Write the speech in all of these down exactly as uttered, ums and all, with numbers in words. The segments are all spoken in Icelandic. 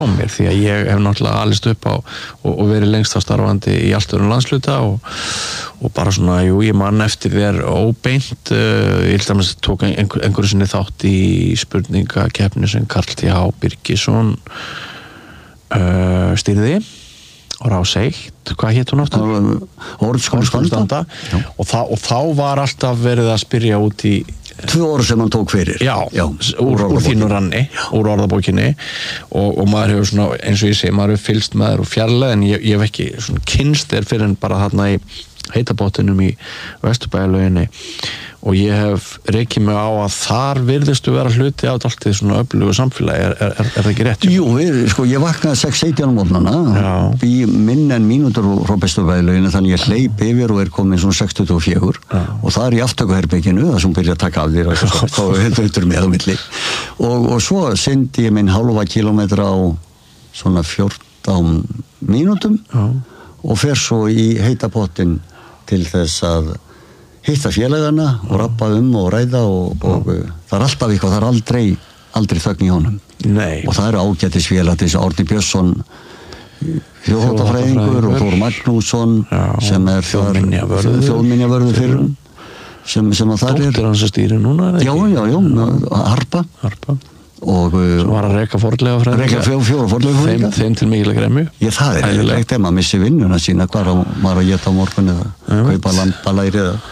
mér því að ég hef náttúrulega alist upp á og, og verið lengst á starfandi í allt öðrum landsluta og, og bara svona, jú, ég man eftir þér óbeint, uh, ég held að maður tók einhver, einhverju sinni þátt í spurningakeppni sem Karl T H Birgisson uh, stýrði og Rás eitt, hvað hét hún aftur? Orðskólstanda og, þa, og þá var alltaf verið að spyrja út í tvö orð sem hann tók fyrir já, já úr, úr þínu ranni já. Úr orðabókinni og, og maður hefur svona, eins og ég segi, maður hefur fylgst með þér og fjarlæg en ég, ég hef ekki svona kynst þér fyrir en bara þarna í heitabottinum í Vesturbæjarlauginni og ég hef rekið mig á að þar virðistu vera hluti á dálítið svona öflugu samfélagi, er, er, er, er það ekki rétt? Jú, við, sko, ég vaknaði sex sautján á morgnana bí minn en mínútur frá Vesturbæjarlauginni þannig ég hleyp yfir og er komin svona sex tuttugu og fjögur og það er í aftökuherberginu það sem byrja að taka af þér og þá hefur þetta með á milli og, og svo syndi ég minn hálfa kilometra á svona fjórtán mínútum Já. Og fer svo í heitabottin til þess að hitta félagana og rappa um og ræða og, og uh, það er alltaf eitthvað, það er aldrei aldrei þögn í honum Nei. Og það eru ágætis félag til þess að Árni Björnsson þjóðháttafræðingur og Þór Magnússon Já, sem er þjóðminjavörður fyrir sem, sem að það er Dóttir hans að stýri núna Já, já, já, Harpa Harpa og sem var að reka fornleifafræðinga reka fjó, fjóra fornleifafræðinga þeim, þeim til mikil gremju Já, það er ekkert ef maður missi vinnuna sína hvar á maður að geta á morgun eða kaupa lambalæri eða,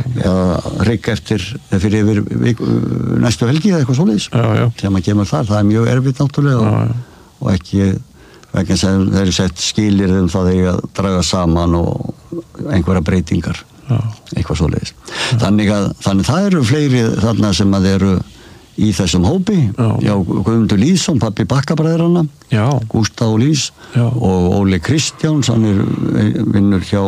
eða reka eftir fyrir yfir vik, næstu helgi eða eitthvað svoleiðis sem maður kemur þar, það er mjög erfitt náttúrulega og, og ekki vegna sem þeir eru sett skilir um það þegar að draga saman og einhverja breytingar já. Eitthvað svoleiðis þannig að þannig það eru fleiri þarna sem að eru í þessum hópi, já, já Guðmundur Lýðsson, pappi Bakkabræðrana Gústaf Lýðs já. Og Óli Kristjáns, hann er vinnur hjá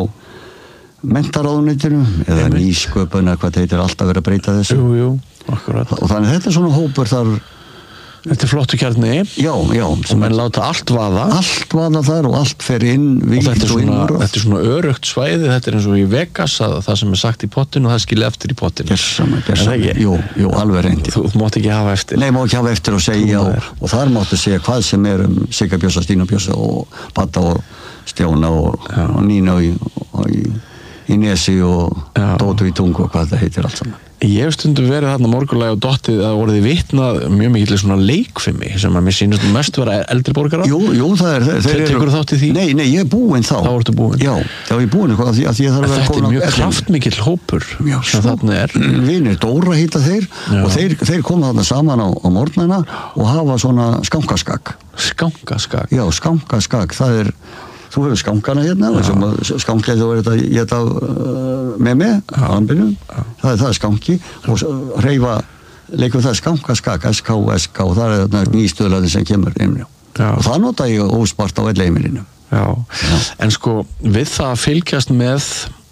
menntaráðuneytinu eða nýsköpun eða hvað heitir alltaf verið að breyta þessu jú, jú, akkurat. Og þannig þetta er svona hópur þar Þetta er flottu kjarni Já, já og menn láta allt vaða Allt vaða þar og allt fer inn og þetta er svona, þetta er svona örugt svæði þetta er eins og í Vegas að það sem er sagt í pottinu og það skilja eftir í pottinu Gersamma, gersamma Jú, jú, alveg reyndi Þú, þú mátt ekki hafa eftir Nei, má ekki hafa eftir og segja og, og þar máttu segja hvað sem er um Sigga Bjössa, Stína Bjössa og Batta og Stjána og, og Nína og í, og í, í Nesi og Dótu í Tungu og hvað það heitir allt saman Ég hef stundum verið þarna morgulega og dottið að orðið vitnað mjög mikil svona leikfimi sem að mér sýnist mest vera eldri borgarar. Jú, jú, það er... Þeir tekur þátt í því? Nei, nei, ég er búinn þá. Þá ertu búinn? Já, þá er ég búinn eitthvað að því að ég þarf að vera Þetta er mjög kraftmikill hópur Já, sem þarna er. Vinir Dóra heita þeir Já. Og þeir, þeir koma þarna saman á, á morgnana og hafa svona skankaskak. Skankaskak? Já, skankaskak, það er... Þú hefur skankana hérna, skankið þú verður þetta geta uh, með mig, það er, það er skanki og hreyfa, leikum það skankaskak, S K, S K, og það er nýstöðlaði sem kemur inn og það nota ég óspart á elleimilinu. Já. Já, en sko við það að fylgjast með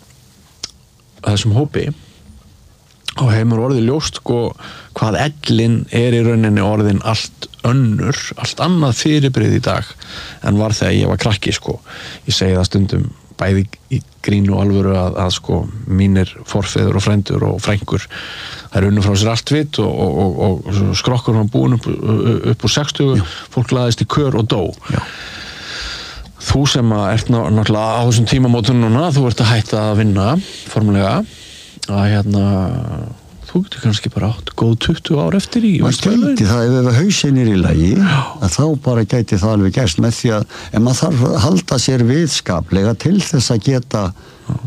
þessum hópi og heimur orðið ljóst sko hvað ellin er í rauninni orðin allt önnur, allt annað fyrirbrigði í dag en var þegar ég var krakki sko. Ég segi það stundum bæði í grínu og alvöru að, að sko mínir forfeður og frændur og frængur það er unnu frá sér allt vitt og, og, og, og skrokkur hann búin upp, upp úr sextugu, fólk laðist í kör og dó. Já. Þú sem að ert ná, náttúrulega á þessum tímamótum núna, þú ert að hætta að vinna formulega að hérna þú getur kannski bara átt góð tuttugu ár eftir í Vesturbæjarlauginni. Það ef við hausinn er í lagi að þá bara gæti það alveg gerst með því að en maður þarf að halda sér viðskaplega til þess að geta uh,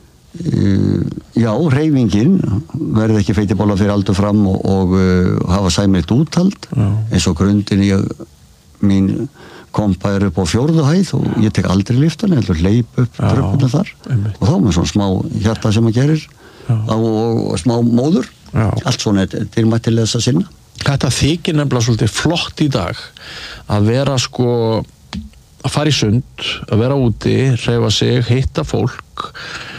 já, hreyfingin verði ekki feitibóla fyrir aldur fram og, og uh, hafa sæmilegt úthald já. Eins og grundin í mín kompa er upp á fjórðu hæð og ég tek aldrei lyftan heldur hleyp upp tröppuna þar einmitt. Og þá með svona smá hjarta sem maður gerir og, og, og smá móður Já. Allt svona er dýrmætt til þess að sinna Þetta þykir nefnilega svolítið flott í dag að vera sko að fara í sund, að vera úti hreyfa sig, hitta fólk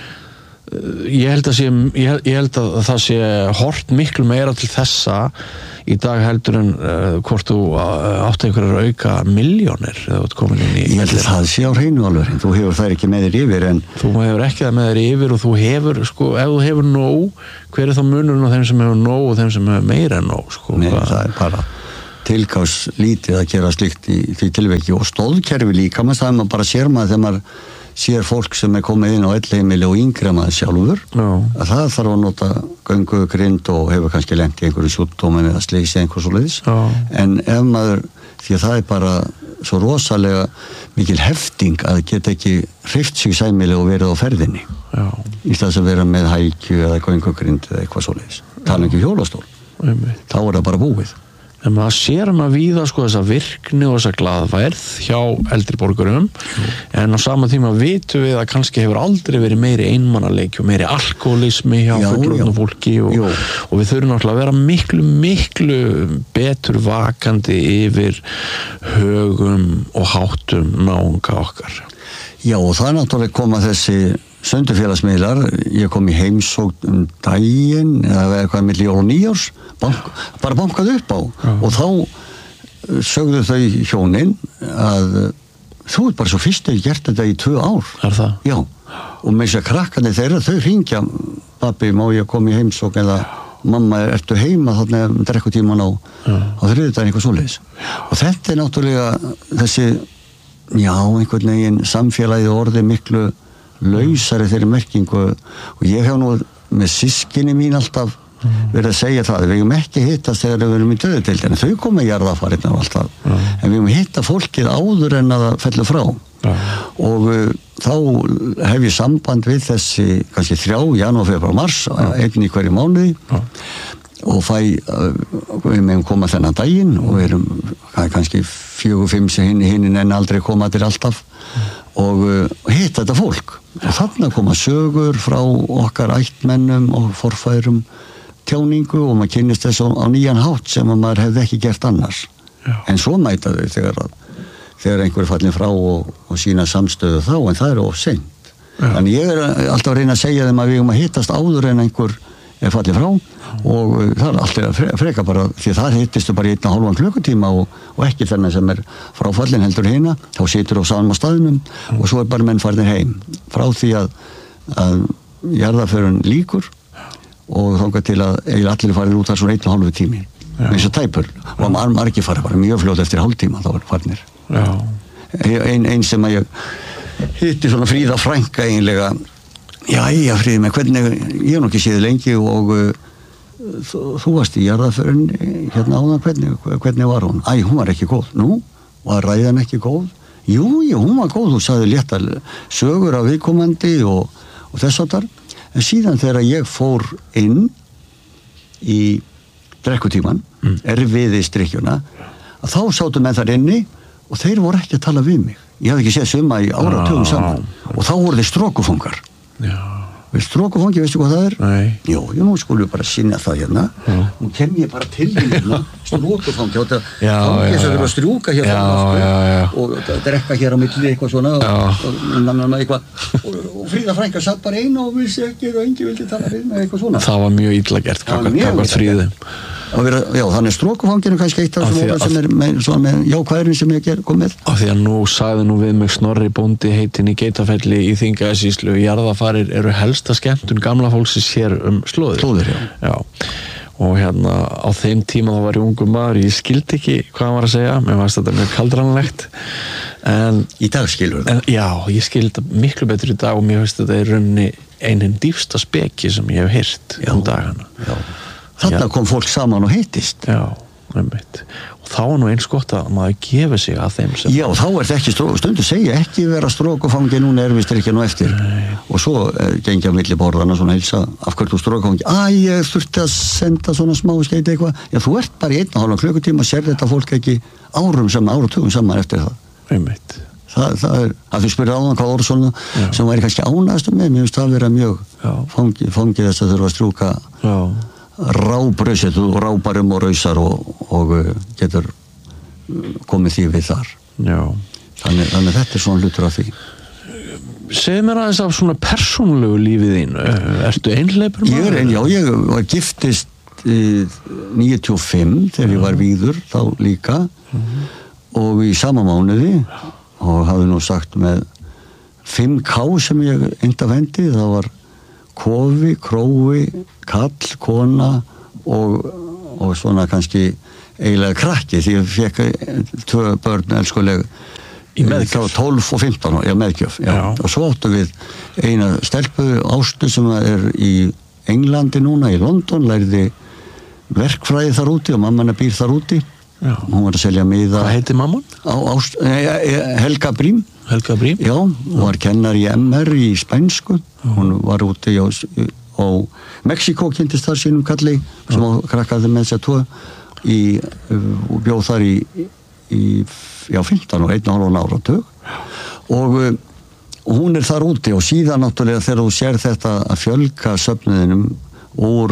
ég held að sé ég, ég held að það sé hort miklu meira til þessa í dag heldur en uh, hvort þú átt einhverjar auka milljónir eða þú ert komin inn í ég held að það sé á hreinu alveg þú hefur það ekki með þér yfir en þú hefur ekki það með þér yfir og þú hefur sko, ef þú hefur nóg hver er þá munurinn á þeim sem hefur nóg og þeim sem hefur meira en nóg sko, Nei, það er bara tilgáðs lítið að gera slikt í því tilviki og stóðkerfi líka, maður það maður bara sér maður þegar maður sér fólk sem er komið inn á ellheimili og yngri maður sjálfur no. að það þarf að nota göngu, grind og hefur kannski lent í einhverju sjúkdómum eða sleysi einhvers og leiðis no. en ef maður, því að það er bara svo rosalega mikil hefting að geta ekki hreift sig sæmilega og verið á ferðinni Já. Í stað að vera með hækju eða göngu, grind eða eitthvað svo leiðis tala ekki hjólastól, þá er það bara búið en maður sér hana víða sko þessa virkni og þessa glaðværð hjá eldri borgurum en á sama tíma vitum við að kannski hefur aldrei verið meiri einmannaleiki og meiri alkoholismi hjá fullorðnu fólki og, og við þurfum náttúrulega að vera miklu miklu betur vakandi yfir högum og háttum náunga okkar Já og það er náttúrulega koma þessi söndufélagsmiðlar, ég kom í heimsókn um daginn eða eitthvað milli jól og nýjárs bank, bara bankaði upp á Já. Og þá sögðu þau hjónin að þú ert bara svo fyrst að gert þetta í tvö ár Er það? Já, og með þess að krakkandi þeirra þau hringja, pabbi má ég koma í heimsókn eða mamma ertu heima þarna drekkutíman á, á þriðjudaginn eitthvað svoleiðis og þetta er náttúrulega þessi já, einhvern veginn samfélagið orðið miklu lausari þeirri merkingu og ég hef nú með systkini mín alltaf verið að segja það við hefum ekki hittast þegar við erum í döðudeildin þau koma í jarðafarinnar og allt það mm. en við hefum hitta fólkið áður en að það fellur frá mm. og uh, þá hef ég samband við þessi kannski þrjá, janúar, febrúar, mars mm. einn í hverju mánuði mm. og fæ uh, við meðum koma þennan daginn og við erum kannski fjögur, fimm sem hinn hinn en aldrei koma til alltaf mm. og uh, hitta þetta fólk og þarna koma sögur frá okkar ættmennum og forfæðrum tjáningu og maður kynnist þess á nýjan hátt sem maður hefði ekki gert annars Já. En svo mæta þau þegar, að, þegar einhver er fallin frá og, og sína samstöðu þá en það er of seint þannig ég er alltaf að reyna að segja þeim að við erum að hittast áður en einhver er fallin frá og uh, það er alltaf að freka bara því að það hittistu bara í einn og hálfan klukkutíma og, og ekki þennan sem er fráfallin heldur hérna þá situr á saman á staðnum mm. og svo er bara menn farnir heim frá því að, að jarðarförin líkur og þangað til að eiginlega allir farið út þar svona einn og hálfu tími eins og tæpur og mar margir farið bara mjög fljótt eftir hálftíma þá var farnir einn ein sem að ég hitti svona Fríða frænka eiginlega jæja Fríði með hvernig ég hef nú ekki séð lengi og uh, þú, þú varst í jarðarförin hérna áðan hvernig, hvernig var hún? Æ, hún var ekki góð nú, var ræðan ekki góð? Jú, jú, hún var góð, þú sagði létta sögur af viðkomandi og, og þess að þar en síðan þegar ég fór inn í drekkutíman mm. erfiði strikkjuna að þá sátu menn þar inni og þeir voru ekki að tala við mig ég hafði ekki séð suma í áratugum saman og þá voru þeir strókufangar við strókufangi, veistu hvað það er? Nei. Jó, jú, nú skulum við bara sinna það hérna Já. Nú kem ég bara til hérna strókufangi og það er að strjúka hérna já, já, já. og drekka hér á milli eitthvað svona og, og, eitthvað. og, og Fríða frænka satt bara einu og vissi ekki og engi vildi tala við með eitthvað svona það var mjög illa gert kakvart Fríði vera, já, þannig strókufanginu kannski eitt af svona sem er með, með jákvæðurinn sem ég ger kom með af því að nú sagði nú við mig Snorri bóndi heitin í Geitafelli í Þingeyjarsýslu jarðafarir eru helsta skemmtun gamla fólksins hér um slóðir slóðir, já. já og hérna á þeim tíma þá var ég ungur maður ég skildi ekki hvað hann var að segja mér varst þetta mjög kaldranlegt en í dag skilur það já, ég skildi miklu betur í dag og mér finnst þetta í rauninni einin dýfsta speki sem ég hef heyrt um dagana já Þarna kom fólk saman og hittist. Já, einmitt. Og þá er nú eins gott að maður gefi sig að þeim sem... Já, þá er þetta ekki stundu segja, ekki vera strókufangi, núna er við styrkja nú eftir. Nei. Og svo eh, gengja milli borðana svona heilsa, af hverju þú strókufangi, að ég þurfti að senda svona smá skeiti eitthvað. Já, þú ert bara í einn og hálfa klukkutíma, sér þetta fólk ekki árum saman, áratugum saman eftir það. Einmitt. Það, það er, að þú spyrir áðan hvað orð svona Já. Sem væri kannski ánægast með, mér finnst það vera mjög fangi, fangi þess að þurfa að strjúka rábröðsett og rábarum og rausar og, og getur komið því við þar þannig, þannig þetta er svona hlutur af því Segð mér aðeins af svona persónulegu lífið þínu ertu einhleipur maður? Ég er ein, já, ég var giftist níutíu og fimm þegar ég var vígður þá líka mm-hmm. og í sama mánuði og hafði nú sagt með fimm ká sem ég einda vendi það var kofi, krói, kall, kona og, og svona kannski eiginlega krakki því ég fekk tvö börn elskuleg í meðgjöf tólf og fimmtán, já meðgjöf já. Já. Og svo áttu við eina stelpu Ástu sem er í Englandi núna, í London, lærði verkfræði þar úti og mamma hennar býr þar úti. Já. Hún var að selja miða. Hvað heitir mamman? Á, Ást, nei, Helga Brím. Helga Brím? Já, hún var kennar í M R í spænsku. Já. Hún var úti á, á Mexíkó, kynntist þar sínum kalli sem ja. Krakkaði með sér tvo í, og bjóð þar í, í já, fimmtán og einn og hálfan áratug og hún er þar úti og síðan náttúrulega þegar þú sér þetta að fjölga söfnuðinum úr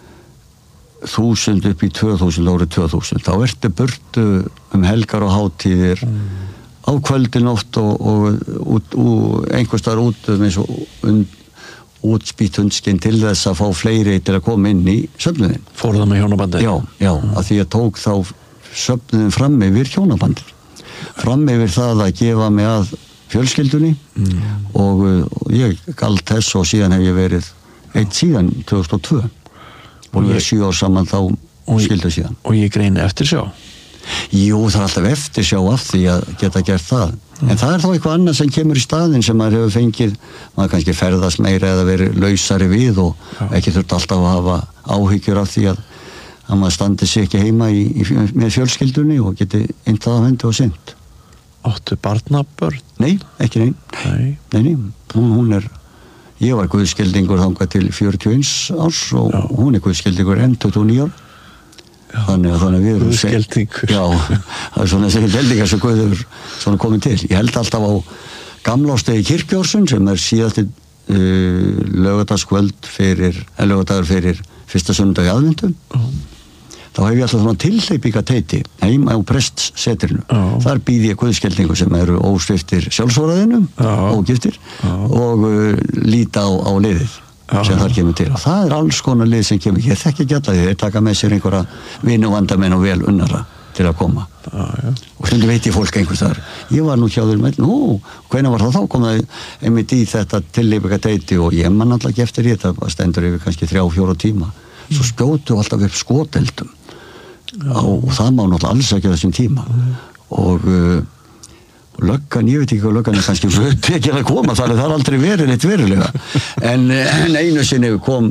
þúsund upp í tvö þúsund árið tvö þúsund, þá ertu burtu um helgar og hátíðir mm. á kvöldin oft og, og, og, og einhvers staðar út eins og und útspýtt hundskinn til þess að fá fleiri til að koma inn í söfnuðin. Fór það með hjónabandi? Já, já, mm. að því að tók þá söfnuðin fram yfir hjónabandin. Fram yfir það að gefa mig að fjölskyldunni mm. og, og ég galt þess og síðan hef ég verið eitt síðan tvö þúsund og tvö og ég er sjö ár saman þá skildu síðan. Og ég greini eftir sjá? Jú, það er alltaf eftir sjá af því að geta gert það. Mm. En það er þá eitthvað annað sem kemur í staðinn sem maður hefur fengið, maður kannski ferðast meira eða verið lausari við og ja. Ekki þurft alltaf að hafa áhyggjur af því að, að maður standi sig ekki heima í, í, með fjölskyldunni og geti intað á hendi og sint. Áttu barnabörn? Nei, ekki nein. Nei. Nei, nei. Hún, hún er, ég var guðskildingur þangað til fjörutíu og eins árs og Já. Hún er guðskildingur enn tuttugu og níu ár. Já, þannig að þannig við erum Guðskeldingur. Já, það er svona þessi geldingar sem Guð hefur svona komið til. Ég held alltaf á gamlástegi Kirkjórsun sem er síðasti uh, laugardagskvöld fyrir, eða laugardagur fyrir fyrsta sunnudag í aðventum. Uh. Þá hef ég alltaf svona tilhleypinga teiti heima á prestsetrinu. Uh. Þar býð ég Guðskeldingu sem eru ósviftir sjálfsvaraðinum, uh. ógiftir uh. og uh, líta á, á liðið. Já, sem þar kemur til og það er alls konar lið sem kemur, ég þekki ekki alla því þeir taka með sér einhverja vinu vandamenn og vel unnara til að koma já, já. Og stundu veit ég fólk einhvers þar ég var nú hjá þeir með, nú, hvenær var það þá kom það einmitt í þetta tilleifika deiti og ég man alltaf ekki eftir þetta það stendur yfir kannski þrjá, fjóra tíma svo skjótu alltaf upp skoteldum á, og það má náttúrulega alls ekki þessum tíma mm. og uh, löggan, ég veit ekki hvað löggan er kannski fyrir ekki að koma, það er aldrei verið neitt verulega en, en einu sinni kom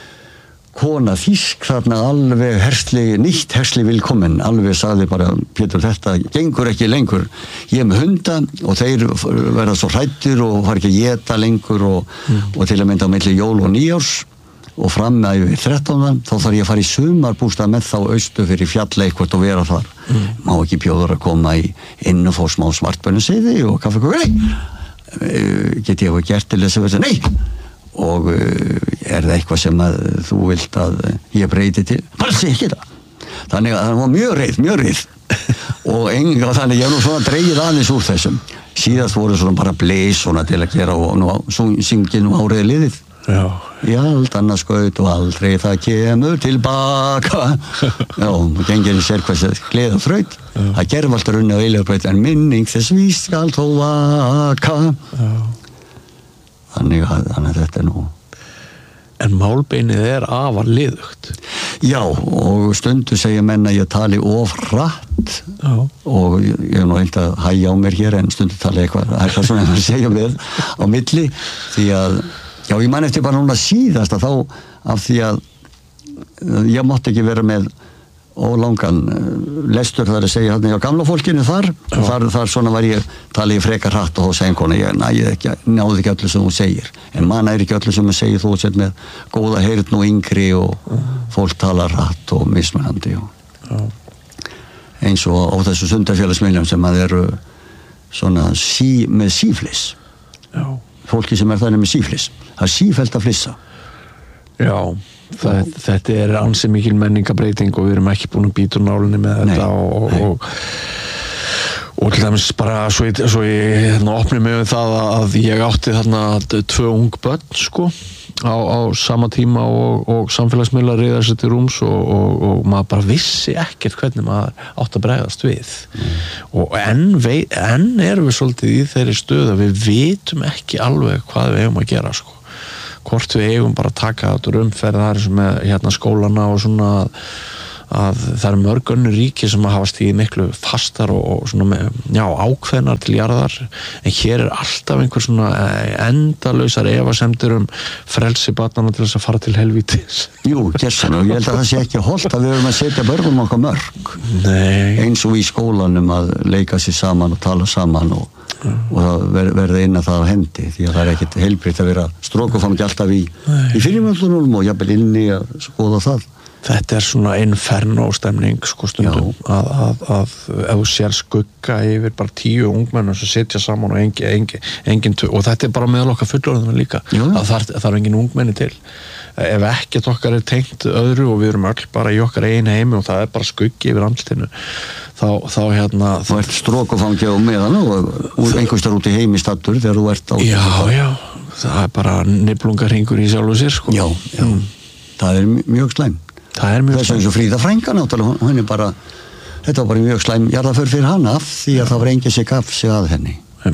kona þýsk þarna alveg hersli, nýtt hersli vilkommen alveg sagði bara, Pétur þetta gengur ekki lengur, ég er með hunda og þeir verða svo hræddir og fara ekki að éta lengur og, mm. og til að mynda á milli jól og nýjárs og fram með yfir þrettándan þá þarf ég að fara í sumarbústað með þá austu fyrir fjall eitthvað og vera þar mm. má ekki bjóður að koma í inn og fá smá svartbönnusiði og kaffekók nei, get ég eitthvað gert til þess að vera nei og er það eitthvað sem að þú vilt að ég breyti til bara sé ekki það þannig að það var mjög reið, mjög reið og enga þannig ég er nú svona dreigið aðeins úr þessum síðast voru svona bara bleið svona til að gera og nú syngið nú áriði liðið Já. Í allt annað skaut og aldrei það kemur tilbaka já, og gengir sér hvað sér gleð og þraut það gerði alltaf runni á eilífðarbraut en minning þess víst skal þó vaka þannig að, þannig að þetta er nú En málbeinið er afar liðugt Já, og stundu segja menn að ég tali of hratt já. Og ég, ég er nú eitt að hægja á mér hér en stundu tali eitthvað það er það svona að segja með á milli því að Já, ég man eftir bara núna síðast að þá af því að ég mátti ekki vera með ólangan lestur þar að segja hérna hjá gamla fólkinu þar og þar, þar svona var ég talið frekar hratt og þá segja kona ég næði ekki, náði ekki öllu sem hún segir en manna er ekki öllu sem hún segir þú sett með góða heyrn og yngri og uh. fólk talar hratt og mismunandi og uh. eins og á þessu sundarfélagsmiðlum sem að eru svona sí, með síflis Já fólki sem er þannig með síflis það er sífellt að flissa Já, það, þetta er ansi mikil menningabreiting og við erum ekki búin að býta úr nálinni með nei, þetta og, og, og til dæmis bara svo ég, svo ég hérna, opni mig um það að ég átti þarna tvö ung börn sko á, á sama tíma og, og samfélagsmiðlar riða sér til rúms og, og, og maður bara vissi ekkert hvernig maður átt að bregðast við mm. og enn, vei, enn erum við svolítið í þeirri stöðu að við vitum ekki alveg hvað við eigum að gera sko. Hvort við eigum bara að taka þetta umferð þar sem er hérna skólana og svona að það eru mörg önnur ríki sem hafa stigið miklu fastar og, og svona með, já, ákveðnar til jarðar, en hér er alltaf einhver svona endalausar efasemdir um frelsi barnanna til þess að fara til helvítis. Jú, gessan, og ég held að það sé ekki hollt að við erum að setja börnum okkar mörg. Nei. Eins og í skólanum að leika sér saman og tala saman og, og það ver, verða inn að það á hendi, því að það er ekkit heilbrigt að vera strókufangi alltaf í, í fyrirmöldunum og jafnvel inni að skoða það. Þetta er svona inferno-stemning sko stundum að, að, að ef þú sér skugga yfir bara tíu ungmennum sem sitja saman og engin, engin, engin og þetta er bara meðal okkar fullorðum líka, já, já. að það þarf engin ungmenni til. Ef ekkert okkar er tengt öðru og við erum öll bara í okkar einu heimi og það er bara skuggi yfir andlitinu, þá, þá hérna þú ert strókufangi á meðan og einhverstar út í heimi stattur þegar þú ert á já, já, það er bara niblungarhingur í sjálfu sér sko. Já, já, mm. það er mjög slæm. Það er mjög slæm. Þess að Fríða frænka náttúrulega, hún er bara, þetta var bara mjög slæm jarðarför fyrir hana af því að það var enginn sem gaf sig að henni.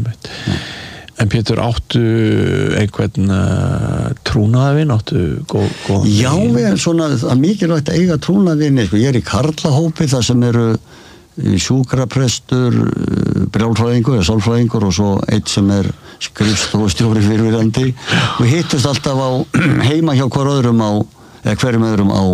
En Pétur, áttu einhvern uh, trúnaðarvin, áttu góð, góðan Já, við erum svona, að mikilvægt að eiga trúnaðarvini, sko, ég er í karlahópi þar sem eru sjúkraprestur, brjálfræðingur eða sálfræðingur og svo eitt sem er skrifstofustjóri fyrirverandi. Við hittust alltaf á heima hjá hver öðrum á, eða hverjum öðrum á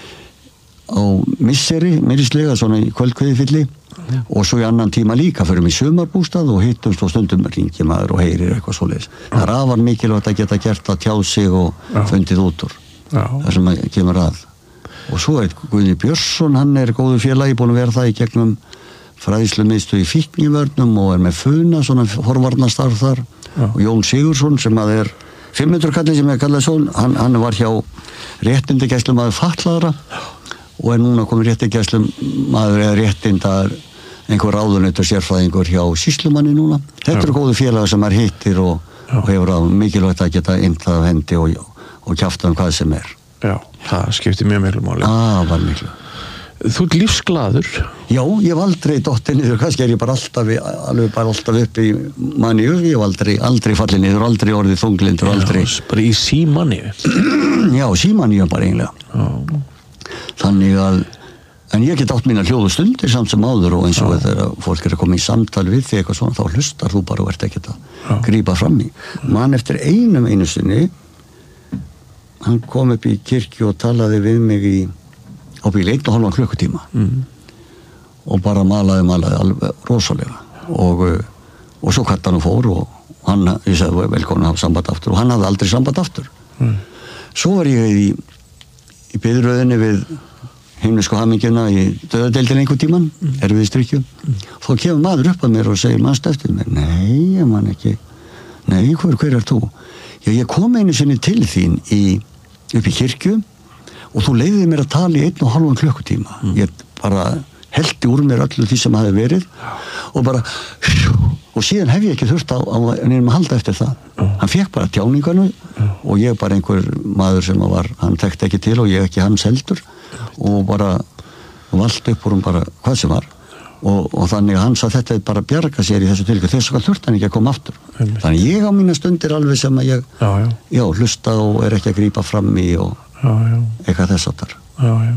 á misseri, meiriðslega, svona í kvöldkveðifylli ja. Og svo í annan tíma líka fyrir mig sumarbústað og hittumst og stundum ringi maður og heyrir eitthvað svoleiðis. Ja. Það er afar mikilvægt að geta gert að tjá sig og ja. Fundið út úr ja. Það sem kemur að. Og svo er Guðni Björnsson, hann er góður félagi, búin að vera það í gegnum fræðslumiðstöð í fíknivörnum og er með Funa, svona forvarnastarf þar ja. Og Jón Sigursson sem að er fimm hundruð kallið sem er kallað svona, hann, hann var hjá réttindagæslumaður fatlaðra og er núna komið réttindagæslumaður eða réttindar einhver ráðunautur sérfræðingur hjá sýslumanni núna. Þetta eru góðu félagar sem er hittir og, og hefur á mikilvægt að geta innað af hendi og, og kjafta um hvað sem er. Já, það skiptir mjög miklu máli. Ah, var miklu. Þú ert lífsglaður. Já, ég hef aldrei dottið niður, kannski er ég bara alltaf, alveg bara alltaf upp í manni, ég hef aldrei, aldrei fallið niður, aldrei orðið þunglindur, aldrei. Já, bara í símanni. Já, símanni bara eiginlega. Já. Þannig að, en ég get átt mína hljóðu stundir samt sem áður og eins og ja. Þegar fólk er að koma í samtal við því eitthvað svona, þá hlustar þú bara og ert ekkert að ja. Grípa fram í. Man eftir einum einu sinni, hann kom upp í kirkju og talaði við mig í á bíl einn og halvan klukkutíma mm. og bara malaði, malaði alveg rosalega og, og svo kvætt hann og fór og hann, ég sagði velkomin að hafa samband aftur og hann hafði aldrei samband aftur. Mm. Svo var ég í í biðröðinni við himnesku hamingjuna í döðadeildin einhvern tíman, mm. erfiðisdrykkju. Mm. Þá kemur maður upp að mér og segir, mannstu eftir mér? Nei, ég man ekki. Nei, hver, hver er þú? Já, ég kom einu sinni til þín í, upp í kirkju og þú leiðið mér að tala í einn og halvan klukkutíma. Mm. Ég bara heldi úr mér öllu því sem hafi verið og bara, og síðan hef ég ekki þurft á, á nefnum að halda eftir það. Mm. Hann fekk bara tjáninganu mm. og ég bara einhver maður sem var, hann tekti ekki til og ég ekki hans heldur og bara vald upp úr um bara hvað sem var og, og þannig að hann sagði þetta er bara að bjarga sér í þessu tilgjörð, þess að þurft hann ekki að koma aftur. Mm. Þannig ég á mína stundir alveg sem að ég já, já. Já, hlusta og er ekki að grípa fram í og já, já. Eitthvað þess áttar. Já, já.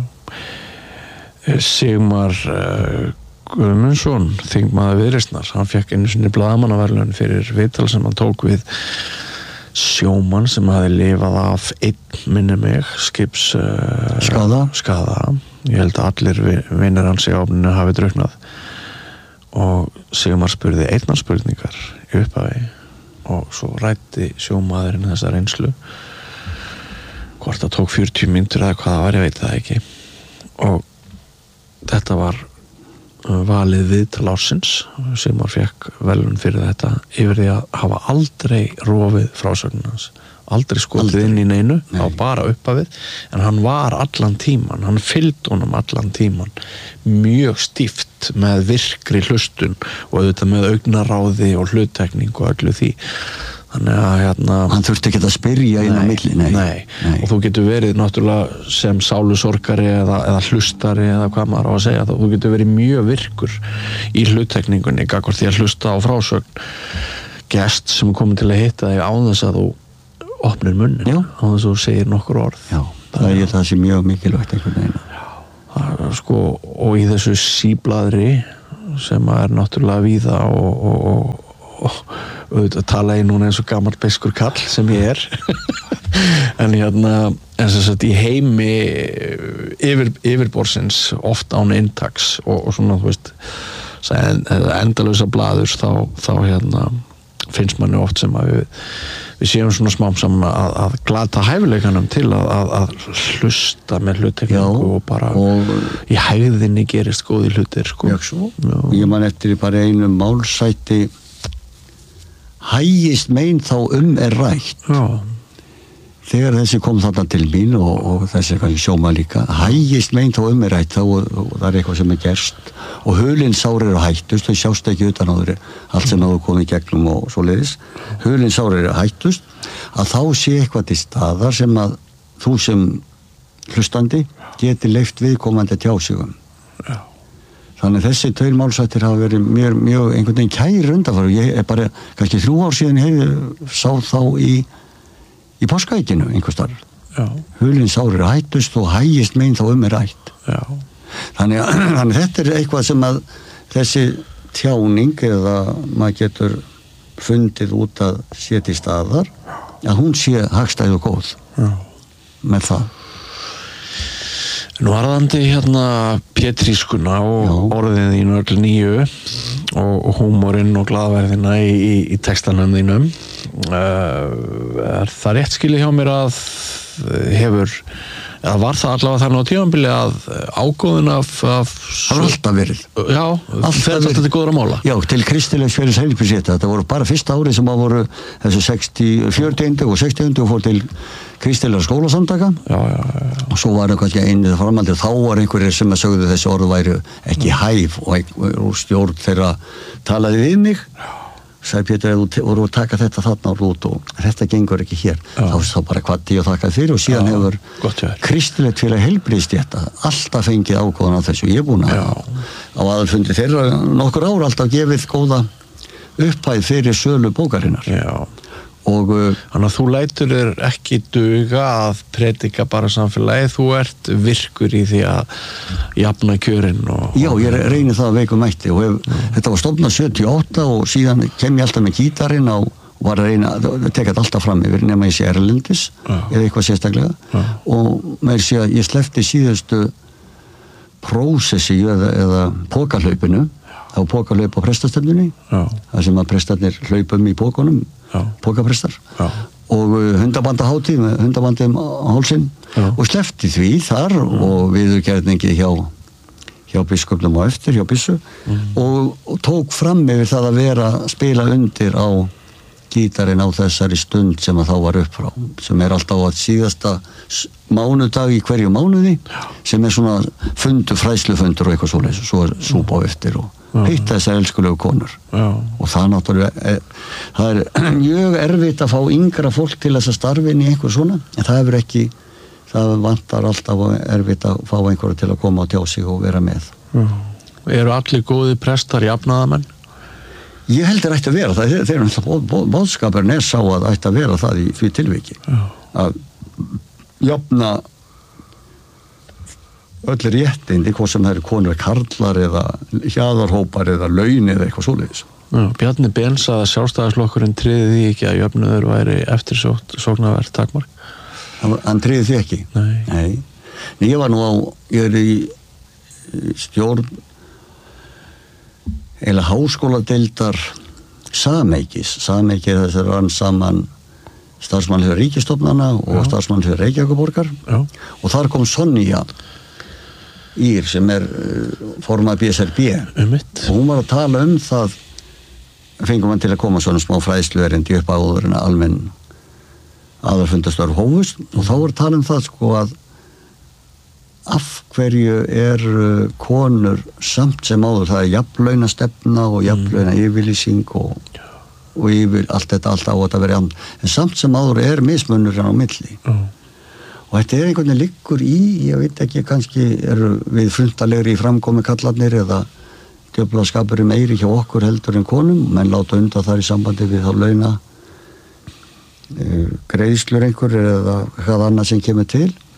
Sigmar uh, Guðmundsson, þingmaður Viðreisnar, hann fekk einu sinni blaðamannaverðlaun fyrir viðtal sem hann tók við sjómann sem hafi lifað af einn minni mig skips uh, skada. skada ég held að allir vinnir hans í áfninu hafi drukknað og Sigmar spurði einnar spurningar í upphafi og svo ræddi sjómaðurinn þessa reynslu hvort það tók fjörutíu mínútur eða hvað það var, ég veit það ekki og þetta var valið viðtal ársins sem hann fekk velun fyrir þetta yfir því að hafa aldrei rofið frásögnin hans, aldrei skotið inn í neinu, á bara uppafið en hann var allan tíman, hann fylgd honum allan tíman mjög stíft með virkri hlustun og auðvitað með augnaráði og hluttekning og öllu því þannig að hérna hann þurfti ekki að spyrja inn á milli nei, nei. Nei. Og þú getur verið náttúrulega sem sálusorgari eða, eða hlustari eða hvað maður á að segja þú getur verið mjög virkur í hluttekningunni gagnvart því að hlusta á frásögn gest sem er komin til að hitta þig án þess að þú opnir munnin án þess að þú segir nokkur orð já, það er það sem mjög mikilvægt einhvern veginn sko, og í þessu síblaðri sem er náttúrulega víða og, og, og, og auðvitað tala ég núna eins og gamall beiskur kall sem ég er en hérna en sem sagt í heimi yfir, yfirborðsins oft án intaks og, og svona þú veist endalausa blaður þá, þá hérna finnst manni oft sem að við, við séum svona smám saman að, að glata hæfileikanum til að, að, að hlusta með hluttekningu og bara og í hægðinni gerist góði hlutir sko. Já, svo. Já. Ég man eftir bara einu málsæti hægist mein þá um er rætt. Já. Þegar þessi kom þarna til mín og, og þessi kannski sjóma líka hægist mein þá um er rætt þá og, og það er eitthvað sem er gerst og hulinsár eru hættust, þau sjást ekki utan á þeirri allt sem hafa komið gegnum og svo leiðis hulinsár eru hættust að þá sé eitthvað til staðar sem að þú sem hlustandi geti leyft viðkomandi tjá sig um. Já. Þannig þessi tveir málsættir hafa verið mjög, mjög einhvern veginn kæri undanfari ég er bara kannski þrjú ár síðan hef sá þá í í páskaækinu einhvers staðar. Hulinsár eru hættust og hægist mein þá um er rætt. Já. Þannig að þannig þetta er eitthvað sem að þessi tjáning eða maður getur fundið út að sé til staðar að hún sé hagstæð og góð. Já. Með það. Nú varðandi hérna pétrískuna og Já. Orðin þínu öll nýju og húmorinn og glaðverðina í, í, í textanum þínum uh, er það rétt skilið hjá mér að hefur eða var það allavega þarna á tímabili að ágóðun af, af það var alltaf verið já, alltaf verið til góðra mála já, til kristilegs félags heilbrigðisréttar þetta voru bara fyrsta árið sem að voru þessu sextíu, fjörutíu og sextíu og fór til kristilegra skólasamtaka já, já, já. Og svo var það kannski einið framaldið þá var einhverjir sem að sögðu þessi orð væri ekki hæf og, og stjórn þeirra talaði við mig sagði Pétur að þú voru að taka þetta þarna á rút og þetta gengur ekki hér já. Þá þá bara kvaddi og þakkaði fyrir og síðan já, hefur kristilegt félag heilbrigðisréttar alltaf fengið ágóðan á þessu ég er búin að á aðalfundi þeirra nokkur ár alltaf gefið góða upphæð fyrir sölu bókarinnar já. Og þannig að þú lætur þér ekki duga að predika bara samfélagi, þú ert virkur í því að jafna kjörin og... Já, ég reynir það að veikum mætti og hef, þetta var stofnað sjötíu og átta og síðan kem ég alltaf með gítarinn og var að reyna, það tekað alltaf fram yfir nema ég sé erlendis eða eitthvað sérstaklega Já. Og með sé að ég slefti síðustu prósessi eða, eða pókahlaupinu á pókahlaup á prestastöndunni það sem að prestarnir hlaupum í pókunum pókaprestar og hundabandahátíð með hundabandi um hálsinn og slefti því þar Já. Og viðurgerningi hjá hjá biskupnum á eftir, hjá bissu mm. og, og tók fram yfir það að vera spila undir á gítarinn á þessari stund sem að þá var upp frá sem er alltaf á að síðasta mánudag í hverju mánuði sem er svona fundur, fræðslufundur og eitthvað svoleiðis og svo er súpa á eftir og hitta þessar elskulegu konur Já. Og það náttúrulega er, það er mjög erfitt að fá yngra fólk til þess að starfi inn í einhver svona en það hefur ekki það vantar alltaf erfitt að fá einhverju til að koma og tjá sig og vera með Já. Eru allir góði prestar jafnaðamenn? Ég held þeir ætti að vera það þeir eru náttúrulega boðskapurinn er sá að ætti að vera það í því tilviki Já. Að jafna öll réttindi, hvað sem það eru konur karlar eða hjaðarhópar eða laun eða eitthvað svoleiðis. Já, Bjarni Ben sagði að sjálfstæðisflokkurinn tryði því ekki að jöfnuður væri eftirsóknarvert takmark. Hann tryði því ekki? Nei. Nei. Nei, ég var nú á, ég er í stjórn eða háskóladeildar sameikis. Sameiki er þess að rann saman starfsmannlega ríkistofnana og starfsmannlega Reykjavíkurborgar og þar kom Sonja Ír sem er uh, formað B S R B um og hún var að tala um það fengum hann til að koma svona smá fræðsluerindi upp áður en almenn aðalfundastörf hófust og þá var að tala um það sko að af hverju er uh, konur samt sem áður það er jafnlaunastefna og jafnlauna yfirlýsing og, og yfir allt þetta allt á að vera en samt sem áður er mismunur á milli mm. og þetta er einhvern veginn liggur í, ég veit ekki, kannski eru við fruntalegri í framkomi kallarnir eða djöflaskapurinn meiri hjá okkur heldur en konum, menn láta undan þar í sambandi við þá launa e, greiðslur einhver eða hvað annað sem kemur til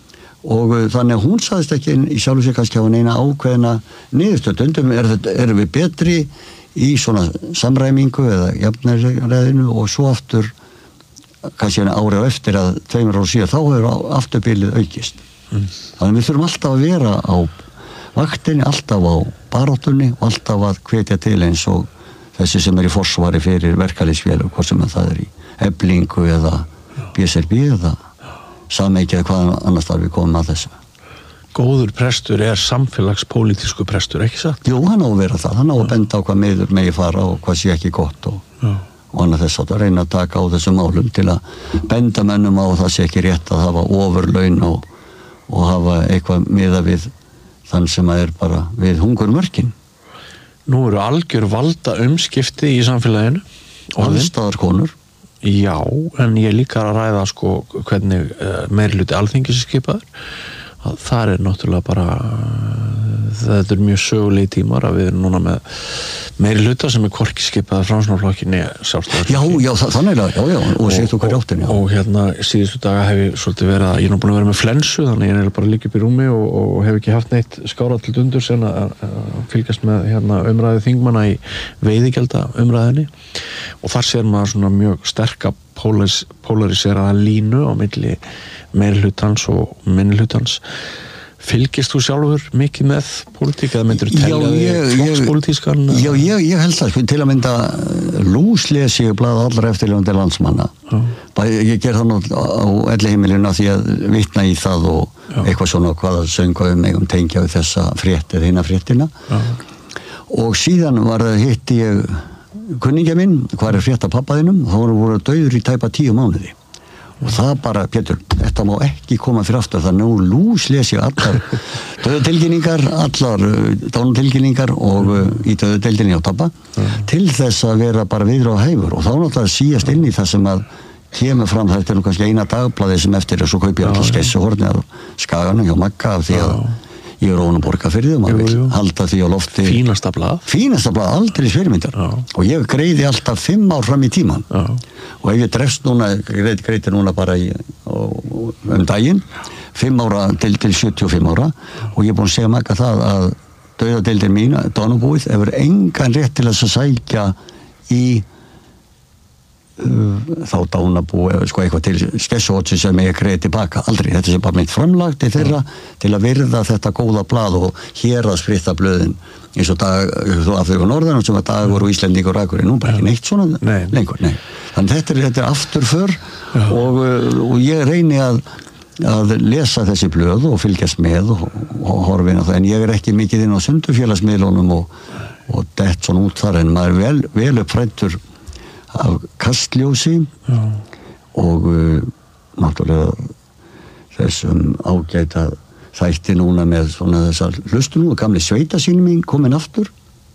og þannig að hún sagðist ekki í sjálfu sér kannski á neina ákveðina niðurstöð, stundum er, erum við betri í svona samræmingu eða jafnræðinu og svo aftur kannski eina ári á eftir að tveimur ára síðan þá hefur afturbilið aukist mm. þannig að við þurfum alltaf að vera á vaktinni, alltaf á baráttunni og alltaf að hvetja til eins og þessi sem er í forsvari fyrir verkalýðsfélög, hvort sem það er í Eflingu eða B S R B eða sameikið hvað annars þarf við komum að þessu. Góður prestur er samfélagspólitísku prestur, ekki satt? Jú, hann á að vera það, hann á að benda á hvað meður megi fara og hvað sé ekki gott og, og annað þess að reyna að taka á þessum málum til að benda mennum á það sé ekki rétt að hafa ofurlaun og, og hafa eitthvað miða við þann sem að er bara við hungurmörkin. Nú eru algjör valda umskipti í samfélaginu. Allstaðar konur. Já, en ég líka að ræða sko hvernig uh, meirihluti alþingis er skipaður. Það er náttúrulega bara uh, þetta er mjög sögulegi tímar að við erum núna með meirihluta sem er hvorki skipaður Framsóknarflokkinni Sjálfstæðisflokki. Já, já, þannig að, já, já, og sétt þú hvað ráttin, já. Og hérna síðustu daga hef ég svolítið verið að, ég er nú búin að vera með flensu, þannig ég er bara líka upp í rúmi og, og hef ekki haft neitt skára til dundur sen að, að fylgjast með hérna umræðu þingmanna í veiðigjalda umræðinni og þar sér maður svona mjög sterka polaris, polariseraða línu á milli meirihlutans og minnihlutans. Fylgist þú sjálfur mikið með pólitík eða myndir þú telja þig flokkspólitískan? Já, ég, ég held það, til að mynda lúslesi ég blað allra eftirlifandi landsmanna. Bæ, ég ger það nú á elliheimilinu því að vitna í það og Já. Eitthvað svona hvaða söngu um eigum tengja við þessa frétt eða hina fréttina. Já. Og síðan var það hitti ég kunningja minn, hvað er frétt af pappaðinum, þá voru voru dauður í tæpa tíu mánuði. Og það bara, Pétur, þetta má ekki koma fyrir aftur, það nú lúslesi allar döðutilkynningar, allar dánutilkynningar og uh, í döðutilkynningi á pappa mm. til þess að vera bara viðra á hæfur og þá náttúrulega síast inn í það sem að kemur fram, það er nú kannski eina dagblaði sem eftir er svo kaup ég allar skessuhorni af Skaganum hjá Magga af því að ég er ofan að borga fyrir því og maður vil halda því á lofti. Fínasta blað. Fínasta blað, aldrei fyrirmyndar. Já. Og ég greiði alltaf fimm ár fram í tíman. Já. Og ef ég drefst núna, greið, greiði núna bara í, um daginn, fimm ára til, til sjötíu og fimm ára og ég er búin að segja Magga það að dauðadeildin mín, dánubúið, hefur engan rétt til þess að sækja í uh, þá dánabú eða sko eitthvað til skessuhotsi sem ég greiði tilbaka, aldrei, þetta sem bara meint framlag til þeirra til að virða þetta góða blað og hér að spritta blöðin eins og dag, þú af þau á norðan sem að Dagur og Íslendingur og Akureyri, nú bara ekki neitt svona nei. lengur, nei. Þannig þetta er, þetta er afturför og, og ég reyni að að lesa þessi blöð og fylgjast með og, og horfin á það, en ég er ekki mikið inn á sundufélagsmiðlunum og, og dett svona út þar, en maður er vel, vel uppfræddur af kastljósi Já. og uh, náttúrulega þessum ágæta þætti núna með svona þessar hlustunum og gamli sveitasínu mín komin aftur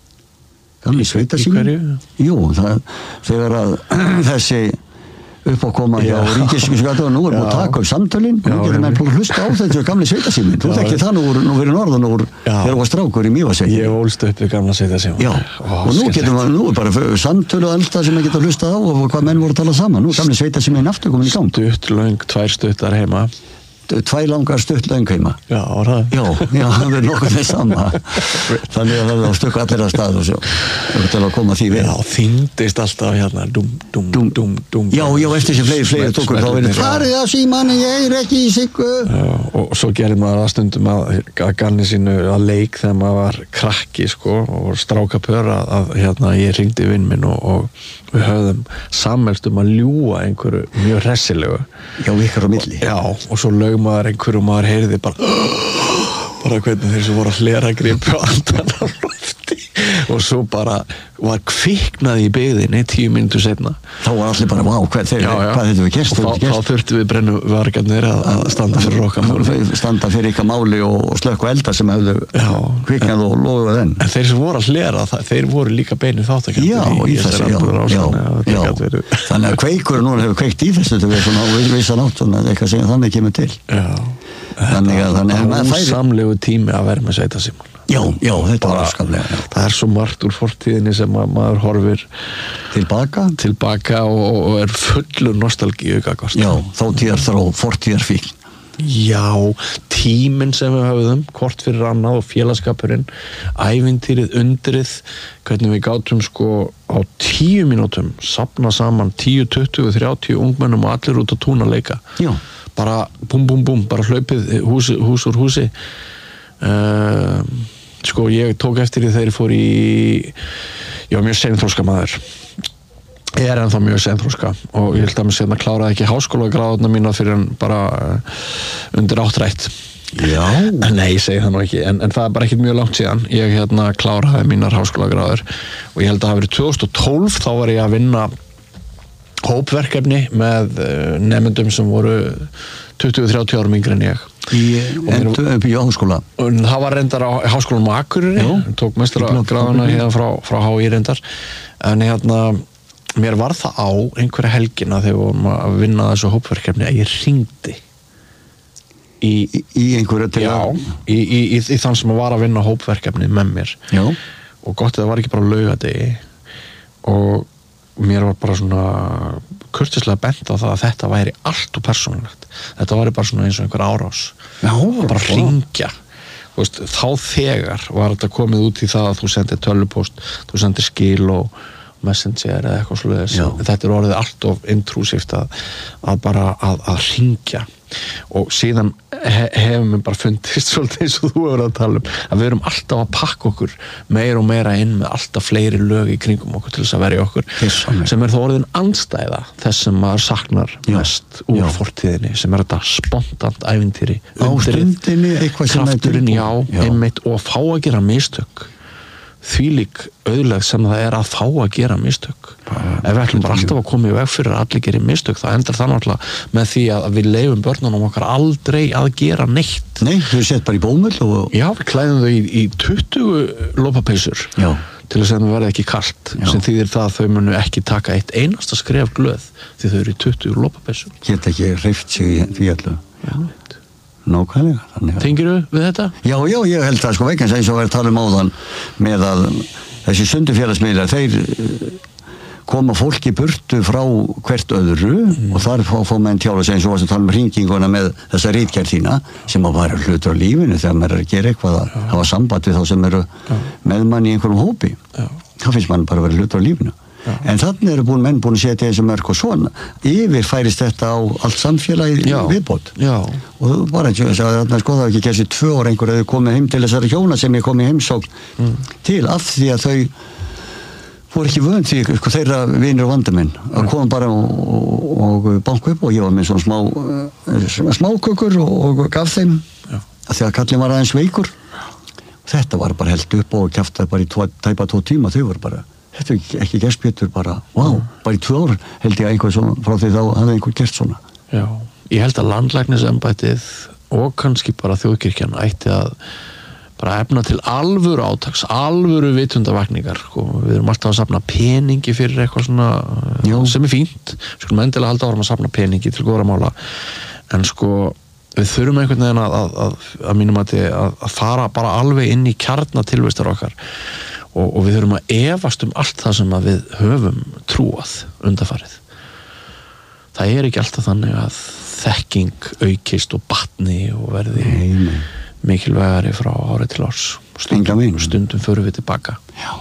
gamli sveitasínu jú, það, þegar að þessi upp á koma hjá ríkisskattu og nú er búin að taka upp samtölin og nú getur maður að hlusta á þessu gamli sveitasínu þú þekkti það nú, nú verið norðan úr þegar þú var strákur í Mývatnssveit ég ólst upp við gamla sveitasínu já, Ó, og nú getur maður, nú er bara samtölu og alltaf sem maður getur að hlusta á og hvað menn voru að tala saman nú er gamli sveitasínu aftur komin í gang stutt, löng, tvær stuttar heima tvær langar stutt löngheima já, það já, já, það er nokkuð með sama þannig að það er stökk allir að stað og svo til að koma því við já, þyngdist alltaf hérna dum, dum, dum, dum, dum já, já, eftir sem fleiri, fleiri tókur þá verið farið að síman, ég er ekki í siggu og svo gerir maður að stundum að, að ganni sínu að leik þegar maður var krakki sko, og strákapör að, að hérna, ég ringdi vinn minn og, og við höfðum sammelst um að ljúga einhverju mjög hressilegu já, ykkar á milli já, og svo lög maður einhverju og maður heyrði bara bara hvernig þeir sem voru að hlera gripi og andan á lofti og svo bara var kviknaði í byggðinni tíu mínútur seinna þá var allir bara, vá, hvað, þeir, já, já. hvað þetta við gerst og þá, þá þurftum við brennuvargarnir að, að standa fyrir okkar máli standa fyrir ykkar máli og slökku eldar sem hefðu kviknað og lofuð enn en þeir sem voru að hlera, það, þeir voru líka beinu þáttakandi já, í, í þessu, já, já, já. þannig að kveikur núna hefur kveikt í þessu þetta við svona á vissan átt svona eitthvað sem þannig kemur til já þannig að þannig að ósamlegu tími að vera með sveitasíman já, já, þetta var afskaplega það er svo margt úr fortíðinni sem að maður horfir tilbaka tilbaka og, og er fullur nostalgíu já, þá tíðar þrá, fortíðar fíkn já, tíminn sem við höfðum hvort fyrir annað og félagskapurinn ævintýrið, undrið hvernig við gátum sko á tíu mínútum safna saman tíu, tuttugu, þrjátíu ungmennum og allir út á tún að leika Já. bara búm, búm, búm, bara hlaupið hús, hús úr húsi uh, sko ég tók eftir því þegar ég fór í ég var mjög seinþroska maður ég er ennþá mjög seinþroska og ég held að mér sérna kláraði ekki háskólagráðuna mína fyrir en bara undir áttrætt Já. En nei, ég segi það nú ekki en, en það er bara ekkert mjög langt síðan ég hérna kláraði mínar háskólagráður og ég held að það hafi verið tvö þúsund og tólf þá var ég að vinna hópverkefni með nemendum sem voru tuttugu til þrjátíu árum yngri en ég í, endur, upp í háskóla og það var reyndar á háskólanum á Akureyri tók meistaragráðuna hérna frá, frá H I reyndar en hérna mér var það á einhverja helgina þegar við vorum að vinna þessu hópverkefni að ég hringdi í, í, í einhverja til já, í, í, í, í þann sem var að vinna hópverkefni með mér já. og gott það var ekki bara laugadegi og mér var bara svona kurteislega bent á það að þetta væri allt og persónulegt þetta væri bara svona eins og einhver árás já, bara að hringja veist, þá þegar var þetta komið út í það að þú sendir tölvupóst þú sendir skil og messenger eða eitthvað svoleiðis þetta er orðið allt of intrúsíft að, að bara að, að hringja og síðan he, hefum við bara fundist svolítið eins og þú hefur að tala um að við erum alltaf að pakka okkur meira og meira inn með alltaf fleiri lög í kringum okkur til þess að verja okkur Kissanlega. sem er þá orðin andstæða þess sem maður saknar Já. mest úr Já. fortíðinni sem er þetta spontant ævintýri á stundinni eitthvað sem krafturinn, já, já. einmitt og að fá að gera mistök þvílík auðlegð sem það er að fá að gera mistök bara, ef við ætlum bara alltaf að koma í veg fyrir að allir gerir mistök þá endar það náttúrulega með því að við leyfum börnunum okkar aldrei að gera neitt nei, þau sett bara í bómull og já, við klæðum þau í, í tuttugu lopapeysur já. til þess að það verði ekki kalt Já. sem þýðir það að þau munu ekki taka eitt einasta skref glöð því þau eru í tuttugu lopapeysur geta ekki hreyft sig í því allu nákvæmlega Tengirðu við þetta? Já, já, ég held það sko vegna eins og verið að tala um áðan með að þessi sundufélagsmiðlar þeir koma fólki burtu frá hvert öðru mm. og þar fá, fá menn tjála sig eins og að tala um hringinguna með þessa ritgerð þína sem að vara hlutur á lífinu þegar maður er að gera eitthvað að hafa samband við þá sem eru með mann í einhverjum hópi já. þá finnst mann bara að vera hlutur á lífinu Já. En þannig eru búin menn búin að setja þessu mörg og svona yfir færist þetta á allt samfélagi viðbót Já. og bara eins og þess að þarna sko það var ekki gerst í tvö ár einhver að þau komið heim til þessari hjóna sem ég kom í heimsókn mm. til af því að þau voru ekki vönd því sko, þeirra vinir og vandamenn að koma bara og, og, og banka upp og ég var með svona smá uh, smákökur og, og gaf þeim Já. Að því að kallin var aðeins veikur og þetta var bara held upp og kjaftaði bara í tvo, tæpa tvo tíma þau voru bara þetta er ekki gerst betur bara, wow, mm. bara í tvö ár held ég að einhver svona, frá því þá hafði einhver gert svona. Já, ég held að landlæknisembættið og kannski bara þjóðkirkjan ætti að bara efna til alvöru átaks, alvöru vitundavakningar, sko. Við erum alltaf að safna peningi fyrir eitthvað svona Já. Sem er fínt, skulum endilega halda árum að safna peningi til góðra mála, en sko við þurfum einhvern veginn að, að, að, að mínum að, að fara bara alveg inn í kjarna tilvistar okkar og, og við þurfum að efast um allt það sem að við höfum trúað undanfarið. Það er ekki alltaf þannig að þekking aukist og batni og verði nei, nei. mikilvægari frá árið til árs. Stundum, stundum förum við tilbaka. Já,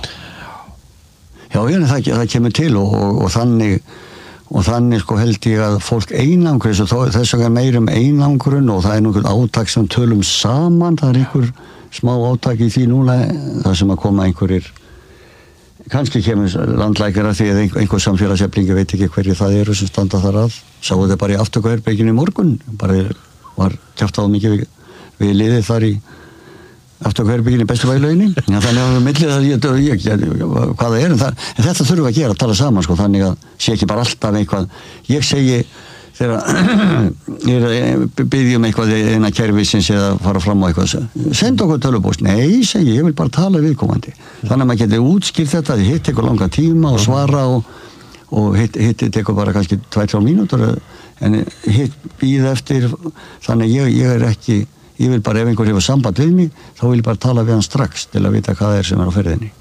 Já ég, það, það kemur til og, og, og þannig og þannig sko held ég að fólk einangur þess að meirum einangrun og það er nokkuð átak sem tölum saman, það er einhver smá átak í því núna það sem að koma einhverjir kannski kemur landlækara því að einhver samfélagseflingi veit ekki hverju það eru sem standa þar að sáu þetta bara í aftökuherberginu í morgun bara var kjaftaðu mikið við, við liðið þar í aftökuherberginu í bestu bælaugni þannig að millið að ég, ég, ég hvað það er en, það, en þetta þurfum við að gera að tala saman sko, þannig að sé ekki bara alltaf eitthvað ég segi þegar ég byrjum eitthvað innan kerfisins eða fara fram á eitthvað senda okkur tölvupóst, nei segi ég vil bara tala viðkomandi, þannig að maður getur útskýrt þetta, þið hitt eitthvað langa tíma og svara og, og hitt, hitt eitthvað bara kannski tvær þrjár mínútur en hitt býð eftir þannig ég, ég er ekki ég vil bara ef einhver hefur samband við mig þá vil ég bara tala við hann strax til að vita hvað það er sem er á ferðinni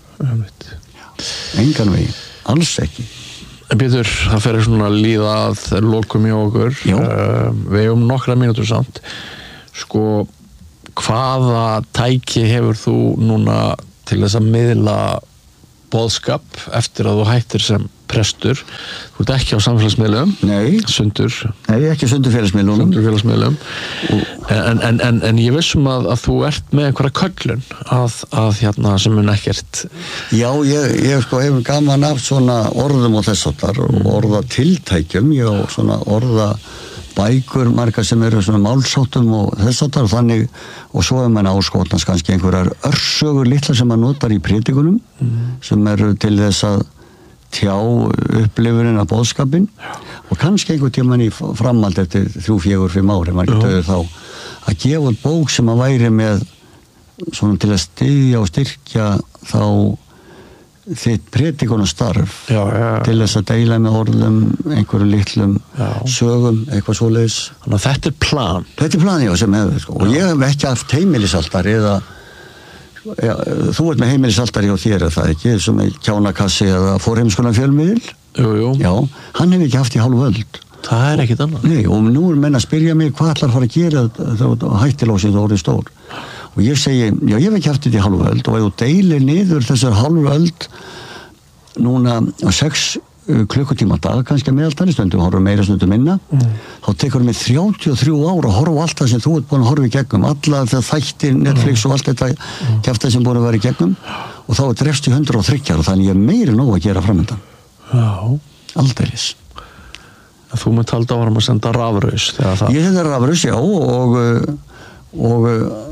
engan veginn, alls ekki. En Pétur, það fer svona að líða að lokum hjá okkur uh, við hefum nokkra mínútur samt sko hvaða tæki hefur þú núna til þess að miðla boðskap eftir að þú hættir sem prestur? Þú ert ekki á samfélagsmiðlum? Nei. Sundur? Nei, ekki sundur félagsmiðlunum. Sundur félagsmiðlum. En, en, en, en ég vissum að, að þú ert með einhverja köllun að, að hérna sem mun ekkert. Já, ég, ég sko hefur gaman af svona orðum og þess áttar og mm. orða tiltækjum, ég og svona orða bækur margar sem eru svona málsáttum og þess áttar og þannig, og svo er mann áskotnast kannski einhverjar örsögur litla sem maður notar í prédikunum mm. sem eru til þess að tjá upplifunin af boðskapin og kannski einhver tímann í framhald eftir þrjú, fjögur, fimm ári maður getur þá að gefa út bók sem að væri með svona til að styðja og styrkja þá þitt prédikunastarf já, já. til þess að deila með orðum einhverjum litlum já. Sögum eitthvað svoleiðis. Þannig að þetta er plan þetta er plan, já, sem hefur sko. og ég hef ekki haft heimilisaltari eða já, þú ert með heimilisaltari og þér er það ekki sem er kjánakassi eða fórheimskonar fjölmiðil jú, jú. já, hann hef ekki haft í hálfu öld það er ekkit annað nei, og nú er menn að spyrja mig hvað ætlar að fara að gera þá hættilósið og orðið stór og ég segi, já ég hef ekki haft þetta í hálfu öld og ef þú deilir niður þessar hálfu öld núna á sex klukkutíma dag kannski meðaltali stundum, horfum meira stundum minna mm. þá tekur við þrjátíu og þrjú ár að horfa allt það sem þú ert búin að horfa í gegnum alla það þættir, Netflix og allt þetta mm. kjafta sem búin að vera í gegnum og þá er drefst í hundrað og þrjú og þannig ég er meira nóg að gera framöndan já aldeilis þú með talda varum að senda rafraus það... ég senda rafraus, já og og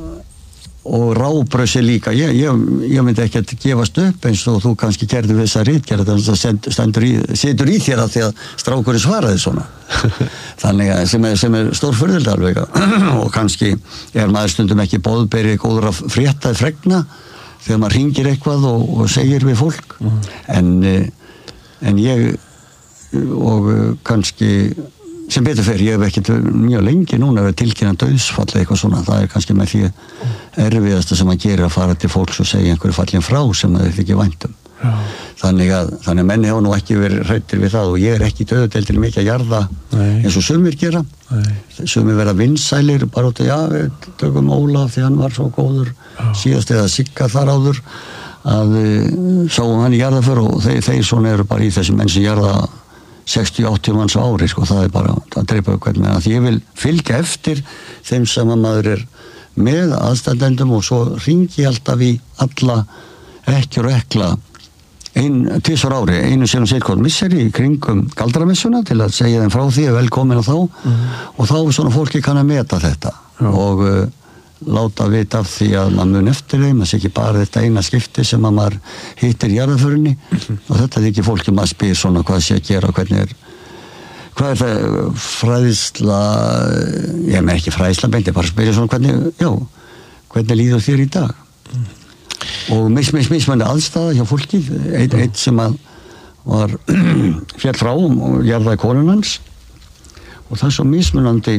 og rábrössi líka ég, ég, ég myndi ekki að gefast upp eins og þú kannski gerði við þess að ritgerð það stendur í, situr í þér að því að strákurinn svaraði svona þannig að sem er, sem er stórfurðild alveg og kannski er maður stundum ekki boðberi góður að fréttaði fregna þegar maður hringir eitthvað og, og segir við fólk mm. en, en ég og kannski sem betur fer, ég hef ekkert mjög lengi núna að vera tilkynna dauðsfall eitthvað svona, það er kannski með því erfiðasta sem að gera að fara til fólks og segja einhverju fallin frá sem það er ekki væntum já. Þannig að, þannig að menni hafa nú ekki verið hræddir við það og ég er ekki í dauðadeildinni mikið að jarða Nei. Eins og sumir gera Nei. Sumir vera vinsælir bara út að já, við tökum Ólaf því hann var svo góður já. Síðast eða Sigga þar áður að sáum hann í jarðaför og þeir, þeir svona eru bara í þessi menn sem jarða sextíu áttatíu manns á ári sko, það er bara að dreipa eitthvað með það, ég vil fylgja eftir þeim sem að maður er með aðstandendum og svo ringi ég alltaf í alla ekkjur og ekla ein, tvisvar ári, einu sinum sittkvæmt misseri í kringum galdramessuna til að segja þeim frá því að velkomin á þá mm. og þá svona fólki kann að meta þetta Já. Og uh, láta vita af því að maður mun eftir þeim það sé ekki bara þetta eina skipti sem að maður hittir í jarðaförinni mm-hmm. og þetta er ekki fólki maður spyr svona hvað sé að gera og hvernig er hvað er það fræðisla ég með ekki fræðisla beint ég bara spyrir svona hvernig já, hvernig líður þér í dag mm. og mis, mis, mismandi aðstæða hjá fólki eitt, mm. eitt sem að var fjall frá og jarðaði konun hans og það er svo mismunandi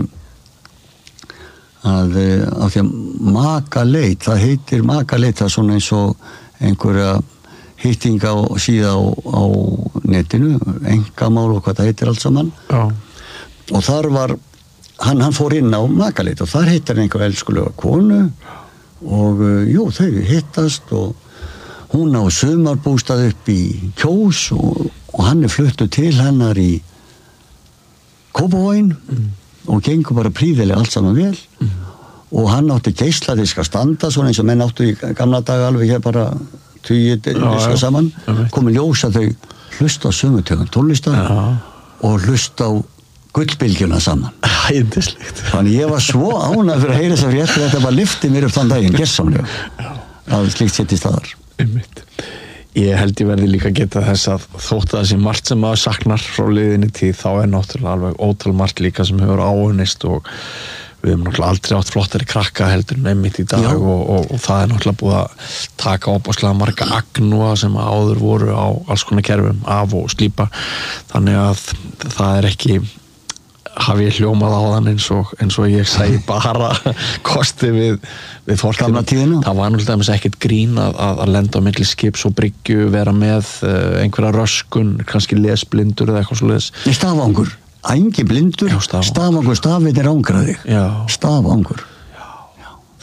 að af því að makaleit, það heitir makaleit, það er svona eins og einhverja hittinga og síða á, á netinu, engamál og hvað það heitir allt saman Já. Og þar var, hann, hann fór inn á makaleit og þar heitir einhver elskulega konu og jú, þau hittast og hún á sumarbústað upp í Kjós og, og hann er fluttur til hennar í Kópavoginn mm. og gengur bara príðilega allt saman vel mm. og hann átti geisladiska standa svona eins og menn áttu í gamla daga alveg hér bara tugi diska saman komið ljós að þau hlusta á sömutögun tónlistar já. Og hlusta á gullbylgjuna saman Æðislegt Þannig ég var svo ánægður fyrir að heyra þess að fréttir þetta bara lyfti mér upp þann daginn gersamlega að slikt sitt í staðar Einmitt. Ég held ég verði líka að geta þess að þótt að það sé margt sem maður saknar frá liðinni tíð þá er náttúrulega alveg ótal margt líka sem hefur áunnist og við hefum náttúrulega aldrei átt flottari krakka heldur en einmitt í dag og, og, og það er náttúrulega búið að taka óbúslega marga agnúa sem áður voru á alls konar kerfum af og slípa þannig að það er ekki hafi ég hljómað á þann eins og, eins og ég segi bara kosti við, við gamla tíðina það var náttúrulega ekkert grín að, að, að lenda á milli skips og bryggju vera með uh, einhverja röskun kannski lesblindur eða eitthvað svoleiðis stafangur, engi blindur Já, stafangur, stafangur stafið er ángraði stafangur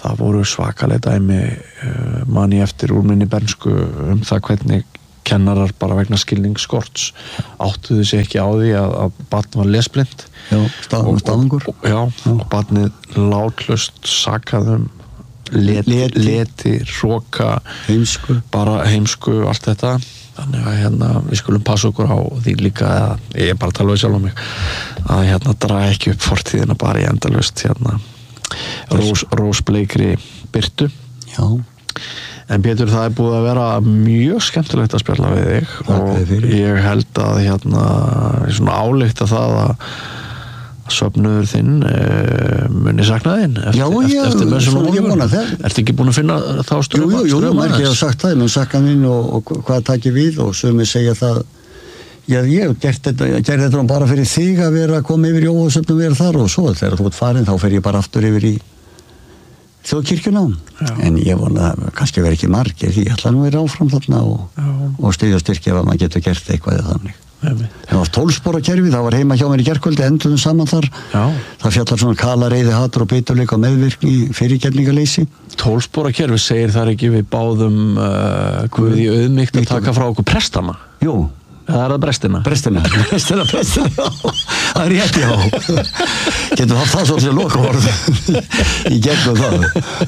það voru svakalega dæmi uh, manni eftir úr minni bernsku um það hvernig kennarar bara vegna skilningsskorts áttuðu sig ekki á því að, að barn var lesblind já, stað, og, staðangur og, já, já. og barnið látlust sakaðum leti, leti. leti hróka, heimsku bara heimsku, allt þetta þannig að hérna, við skulum passa okkur á því líka, eða, ég er bara að tala við sjálf um mig að hérna draga ekki upp fortíðina bara í endalaust hérna rós, rósbleikri birtu já. En Pétur, það er búið að vera mjög skemmtilegt að spjalla við þig og ég held að hérna svona álykta það að svefnuður þinn e, muni sakna þinn eftir, já, ég, eftir, eftir svona ég vona það Ertu ekki búin að finna þá ströma? Jú, jú, jú, maður ekki að sagt það menn sakna minn og, og hvað takir við og sumir segja það já, ég hef gert þetta, gert þetta bara fyrir þig að vera að koma yfir í ósöfnum vera þar og svo þegar þú ert farin þá fer ég bara aftur yfir í þjóðkirkjuna en ég vona að kannski verið ekki margir því ég ætla nú að vera áfram þarna og, og styðja og styrkja ef maður getur gert eitthvað eða þannig það var tólspora kerfi, það var heima hjá mér í gærkvöldi enduðum saman þar já. Það fjallar svona kala, reiði, hatur og biturleika og meðvirkni fyrirgerningaleysi tólspora kerfi segir þar ekki við báðum uh, Guði auðmýkt að taka frá okkur prestana jú það er það brestina brestina, brestina, brestina það er rétt já getur haft það svolítið lokaorð í gegnum það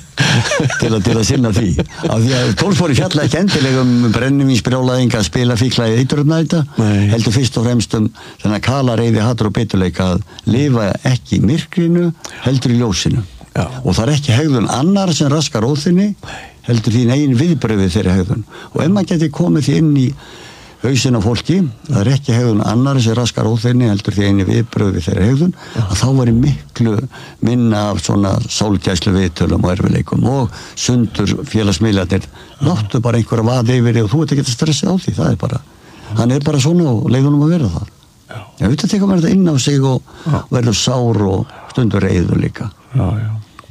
til að, til að sinna því af því að tólspori fjalla ekki endilega um brennivínsbrjálæðinga að spila fíklaði eituröfnæta heldur fyrst og fremst um þennan kala, reiði, hatur og biturleika að lifa ekki í myrkrinu heldur í ljósinu já. Og það er ekki hegðun annar sem raskar óþinni heldur þín eigin viðbröði þeirri hegðun og ef maður geti komið því inn í hausinn á fólki, það er ekki hegðun annar sem raskar óþeinni heldur því eini viðbröð við þeirra hegðun, að þá var miklu minna af svona sálgæslu viðtölum og erfileikum og sundur félagsmiðlarnir láttu bara einhverja vaði yfir og þú ert ekki að stressa á því, það er bara hann er bara svona og leiðunum að vera það já, auðvitað tekur maður þetta inn á sig og já. Verður sár og stundur reiður líka já, já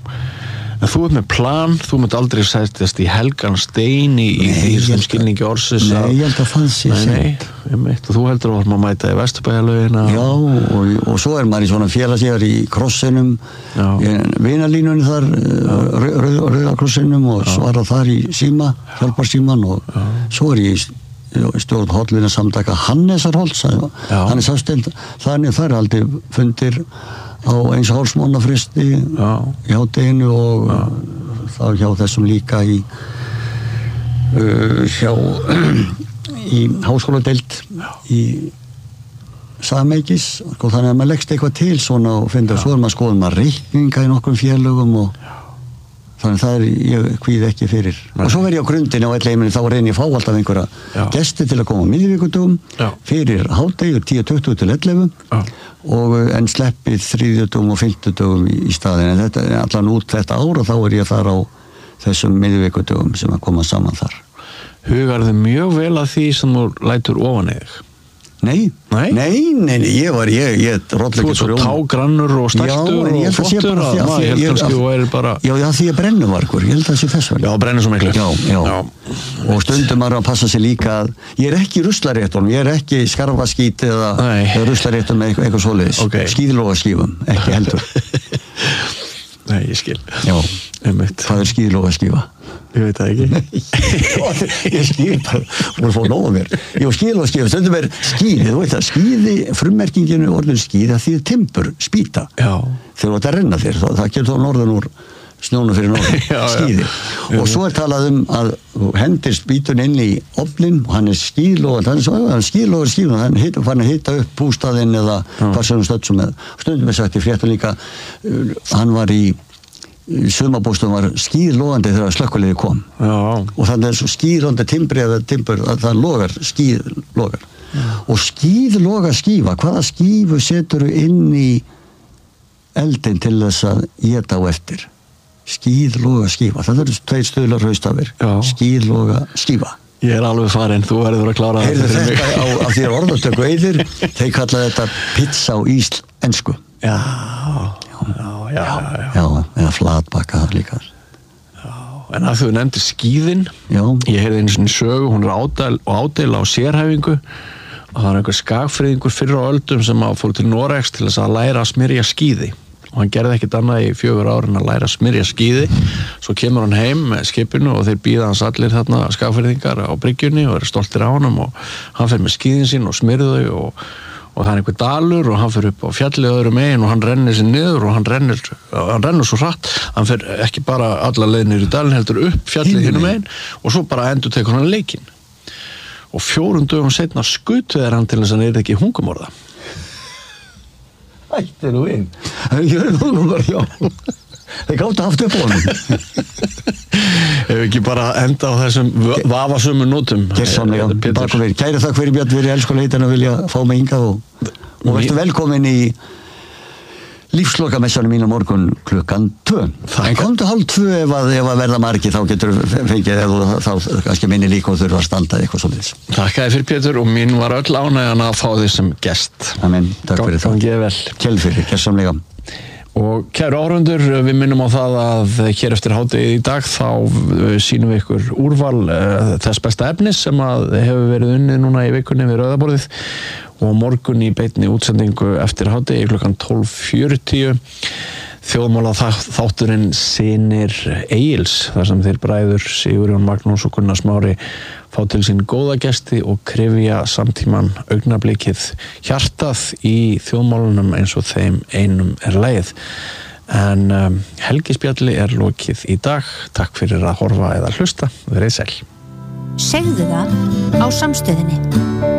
En þú ert með plan, þú munt aldrei sættast í helgan stein í, í því sem skilningi orðsins Nei, ég held að það sé Nei, nei, ég meitt og þú heldur að maður mæta í Vesturbæjarlaugina Já, og, og svo er maður í svona félagsíðar í krossinum vinalínunni þar rauða rauð, krossinum og svara þar í síma, hjálparsíman og Já. Svo er ég í stjórn hollvina samtaka Hannesarholts hann er sástild, þannig þar er aldrei fundir á eins hálfsmónafristi í hádeginu og Já. Þá hjá þessum líka í uh, hjá í háskóladeild í Sameikis og þannig að maður leggst eitthvað til svona og finnir svo er maður skoðum maður reikninga í nokkrum félögum og þannig það er, ég kvíði ekki fyrir Nei. Og svo verð ég á grundinni á elleiminu þá reynir ég að fá alltaf einhverja Já. Gesti til að koma á miðvikudögum fyrir hádegi tíu tuttugu til ellefu og en sleppið þriðjudögum og fimmtudögum í, í staðin en þetta er allan út þetta ár og þá er ég þar á þessum miðvikudögum sem að koma saman þar Hugar þið mjög vel að því sem þú lætur ofan í þig? Nei, nei, nei, nei, ég var, ég, ég Þú ert svo tágrannur og stæltur og flottur að maður, ég held kannski þú er bara Já, já, því ég brennuvarkur, ég held að það sé þess vegna Já, brennu svo miklu Já, já, já. Og stundum maður að passa sig líka að ég er ekki í ruslaréttunum, ég er ekki skarfaskít eða, eða ruslaréttum með eitthvað, eitthvað svoleiðis okay. Skíðlógaskífum, ekki heldur Nei, ég skil Já, hvað er skíðlógaskífa? Ég veit það ekki Ég skýr bara Þú fór nóga mér Ég var skýð og skýð Stundum er skýði Þú veit það Skýði Frummerkinginu orðin skýði að því er timbur Spýta Já Þegar þú ert að renna þér Það, það getur þá norðan úr Snjónu fyrir norðan já, Skýði já. Og svo er talað um að Þú hendir spýtun inn í ofnin Og hann er skýðlóð Hann er skýðlóður skýðun Hann er fann að hita upp bústaðinn Eða hvað sem hann stöðsum með Stundum er sagt í fréttum líka Hann var í sumabústum var skýðlóðandi þegar slökkviliðið kom Já. Og þannig er svo skýðlóðandi timbri eða timbur að það logar, skýðlogar og skýðloga skífa hvaða skífu setur þú inn í eldin til þess að éta á eftir skýðloga skífa, það eru tveir stuðlar haustafir skýðloga skífa Ég er alveg farinn, þú verður að klára Heyrðu þetta á, á því er orðatöku eðir þeir kalla þetta pizza á íslensku Já Já, já, já, já. já eða flatbakka líka Já, en að þú nefndir skíðin já. Ég heyrði einu sinni sögu, hún er ádel, ádel á sérhæfingu og það er einhver skagfriðingur fyrr á öldum sem að fór til Noregs til þess að læra að smyrja skíði og hann gerði ekkert annað í fjögur ár en að læra að smyrja skíði. Svo kemur hann heim með skipinu og þeir bíða hans allir þarna skagfirðingar á bryggjunni og eru stoltir á honum og hann fer með skíðin sín og smyrði þau og, og það er einhver dalur og hann fer upp á fjallið öðrum megin og hann rennir sér niður og hann rennir, hann rennur svo hratt, hann fer ekki bara alla leið niður í dalinn, heldur upp fjallið hinum megin og svo bara endur tekur hann leikinn. Og fjórum dögum seinna skutu þeir hann til þess að hann er ekki hungumorða. Ætti nú inn. Það gjör nú nú bara já. Þeir gátu haft upp á honum. Ef ekki bara enda á þessum vafasömu nótum. Gersamlega, bakom við. Kæri þakk fyrir Björn, við erum elskuleitin að vilja fá mig hingað og, og verður velkomin í lífslokamessanum mín á morgun klukkan tvö. En komdu hálf tvö ef að, ef að verða margi þá getur fengið eða þá kannski minni líka og þurfa að standa eitthvað svoleiðis. Þakka þér fyrir Pétur og mín var öll ánægjan að fá þig sem gest. Amen, takk fyrir það. Gangið vel. Kjell fyrir, gersamlega. Og kæru áhorfendur, við minnum á það að hér eftir hádegið í dag þá sýnum við ykkur úrval uh, þess besta efnis sem að hefur verið unnið núna í vikunni við Rauðaborðið og morgun í beinni útsendingu eftir hádegið klukkan tólf fjörutíu. Þjóðmála þátturinn Synir Egils þar sem þeir bræður Sigurjón Magnús og Gunnar Smári fá til sín góða gesti og krefja samtíman augnablikið hjartað í þjóðmálunum eins og þeim einum er leið. En um, helgispjalli er lokið í dag. Takk fyrir að horfa eða hlusta. Verið sæl. Segðu það á Samstöðinni.